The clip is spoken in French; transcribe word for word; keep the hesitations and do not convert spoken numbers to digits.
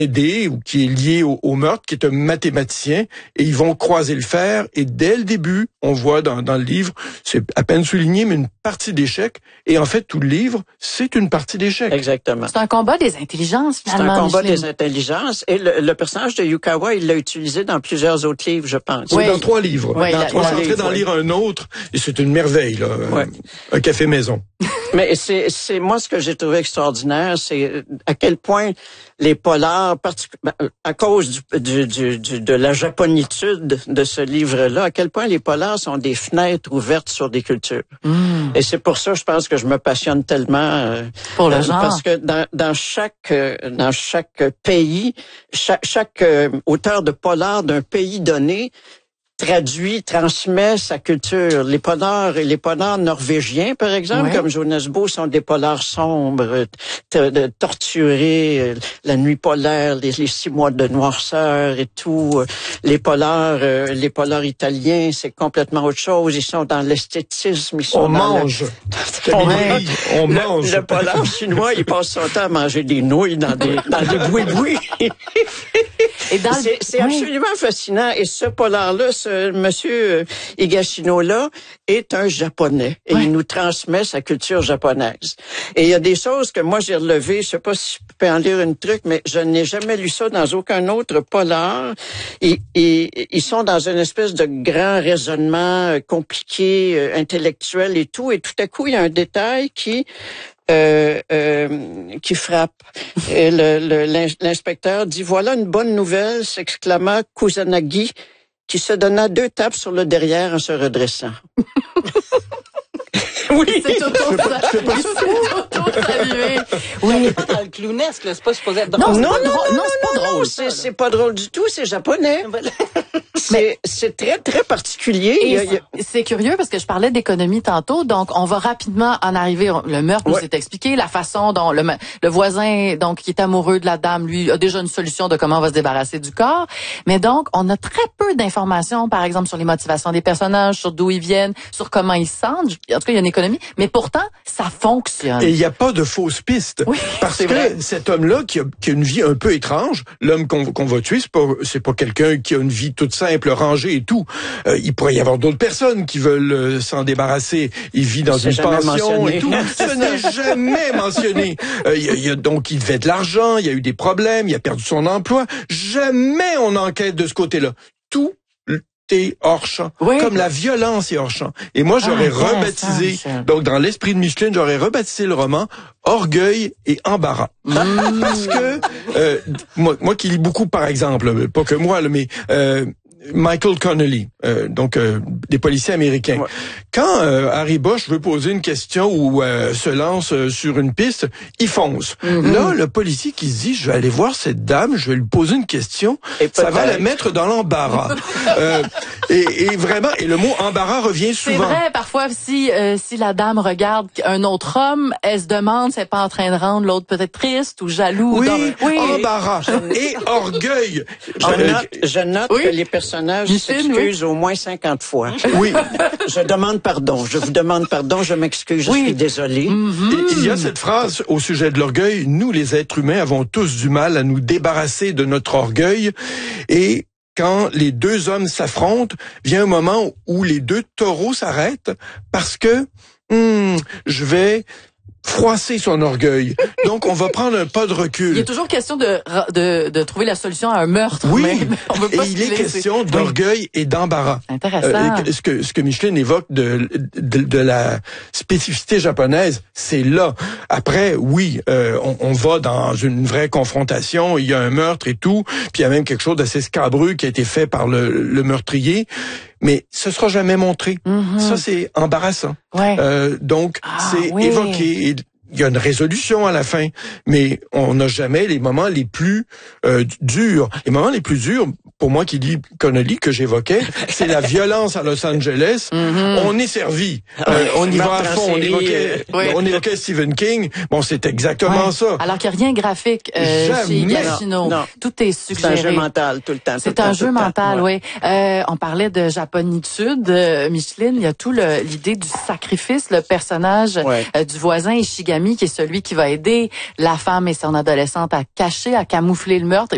aidé ou qui est lié au, au meurtre, qui est un mathématicien, et ils vont croiser le fer, et dès le début, on voit dans, dans le livre, c'est à peine souligné, mais une partie d'échec, et en fait, tout le livre, c'est une partie d'échec. Exactement. C'est un combat des intelligences, finalement. C'est un combat Micheline. des intelligences, et le, le personnage de Yukawa, il l'a utilisé dans plusieurs autres livres, je pense. Oui, dans trois livres. Oui, dans la, trois la, on est en train d'en lire un autre, et c'est une merveille, là. Ouais. Un, un café maison. Mais c'est, c'est moi ce que j'ai trouvé extraordinaire, c'est à quel point les polars, à cause du, du, du, du, de la japonitude de ce livre-là, à quel point les polars sont des fenêtres ouvertes sur des cultures. Mm. Et c'est pour ça, je pense que je me passionne tellement euh, pour le genre. Parce que dans, dans chaque dans chaque pays, chaque, chaque euh, auteur de polar d'un pays donné traduit, transmet sa culture. Les polars, les polars norvégiens, par exemple, ouais. comme Jonas Bo, sont des polars sombres, torturés, la nuit polaire, les, les six mois de noirceur et tout. Les polars, euh, les polars italiens, c'est complètement autre chose. Ils sont dans l'esthétisme. Ils sont on dans mange. Le... on, on le, mange. Le polar chinois, il passe son temps à manger des nouilles dans des, dans des boui-boui. Et dans c'est, c'est oui. absolument fascinant. Et ce polar-là, ce monsieur Higashino-là, est un Japonais. Et oui. il nous transmet sa culture japonaise. Et il y a des choses que moi, j'ai relevées. Je sais pas si je peux en lire une truc, mais je n'ai jamais lu ça dans aucun autre polar. Et, et, ils sont dans une espèce de grand raisonnement compliqué, intellectuel et tout. Et tout à coup, il y a un détail qui... Euh, euh, qui frappe. Et le, le, l'inspecteur dit « Voilà une bonne nouvelle », s'exclama Kusanagi, qui se donna deux tapes sur le derrière en se redressant. Oui, c'est auto-salué. Oui, c'est pas dans le clownesque, là, c'est pas supposé être drôle. Non, non, non, non, non, c'est pas drôle. C'est, c'est pas drôle du tout, c'est japonais. C'est, c'est très, très particulier. Et il y a, il y a... C'est curieux parce que je parlais d'économie tantôt, donc on va rapidement en arriver. Le meurtre nous ouais. est expliqué, la façon dont le, le voisin, donc qui est amoureux de la dame, lui a déjà une solution de comment on va se débarrasser du corps. Mais donc, on a très peu d'informations, par exemple, sur les motivations des personnages, sur d'où ils viennent, sur comment ils se sentent. En tout cas, il y a une économie, mais pourtant, ça fonctionne. Et il n'y a pas de fausses pistes. Oui, parce que vrai. cet homme-là, qui a, qui a une vie un peu étrange, l'homme qu'on, qu'on va tuer, c'est pas, c'est pas quelqu'un qui a une vie toute simple, rangée et tout. Euh, il pourrait y avoir d'autres personnes qui veulent euh, s'en débarrasser. Il vit dans une pension et tout. Ce n'est jamais mentionné. Euh, il, y a, donc, il devait de l'argent, il y a eu des problèmes, il a perdu son emploi. Jamais on enquête de ce côté-là. Tout est hors champ. Oui. Comme la violence est hors champ. Et moi, j'aurais ah, rebaptisé, donc dans l'esprit de Micheline, j'aurais rebaptisé le roman Orgueil et embarras. Mmh. Parce que, euh, moi, moi qui lis beaucoup, par exemple, pas que moi, mais... Euh, Michael Connelly, euh, donc euh, des policiers américains. Ouais. Quand euh, Harry Bosch veut poser une question ou euh, se lance euh, sur une piste, il fonce. Mm-hmm. Là, le policier qui se dit, je vais aller voir cette dame, je vais lui poser une question, et ça va la mettre dans l'embarras. euh, et, et vraiment, et le mot embarras revient souvent. C'est vrai, parfois, si euh, si la dame regarde un autre homme, elle se demande si elle n'est pas en train de rendre l'autre peut-être triste ou jaloux. Oui, dans... oui. embarras et orgueil. Je note, je note oui. que les personnes s'excuse oui. au moins cinquante fois. Oui. Je demande pardon. Je vous demande pardon. Je m'excuse. Je oui. suis désolé. Mm-hmm. Et il y a cette phrase au sujet de l'orgueil. Nous, les êtres humains, avons tous du mal à nous débarrasser de notre orgueil. Et quand les deux hommes s'affrontent, vient un moment où les deux taureaux s'arrêtent parce que hmm, je vais froisser son orgueil. Donc, on va prendre un pas de recul. Il est toujours question de, de, de trouver la solution à un meurtre. Oui, mais on veut pas et il est question d'orgueil oui. et d'embarras. Intéressant. Euh, ce que ce que Micheline évoque de, de, de la spécificité japonaise, c'est là. Après, oui, euh, on, on va dans une vraie confrontation, il y a un meurtre et tout, puis il y a même quelque chose d'assez scabreux qui a été fait par le, le meurtrier. Mais ce sera jamais montré. Mm-hmm. Ça, c'est embarrassant. Ouais. Euh, donc, ah, c'est oui. évoqué. Et il y a une résolution à la fin, mais on n'a jamais les moments les plus euh, durs. Les moments les plus durs, pour moi qui lis Connelly, que j'évoquais, c'est la violence à Los Angeles. Mm-hmm. On est servi. Euh, on y va à fond. On évoquait, oui. on évoquait Stephen King. Bon, c'est exactement ouais. ça. Alors qu'il n'y a rien graphique euh, chez Higashino. Non, non. Tout est suggéré. C'est un jeu mental tout le temps. C'est tout un temps, jeu mental, oui. Euh, on parlait de japonitude. Euh, Micheline, il y a tout le, l'idée du sacrifice, le personnage ouais. euh, du voisin Ishigami, qui est celui qui va aider la femme et son adolescente à cacher, à camoufler le meurtre.